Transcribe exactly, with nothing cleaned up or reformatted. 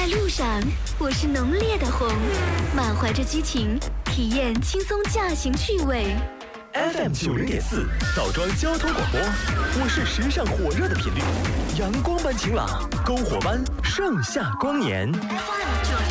路上，我是浓烈的红，满怀着激情，体验轻松驾行趣味。 F M 九零点四枣庄交通广播，我是时尚火热的频率，阳光般晴朗，篝火般盛夏光年。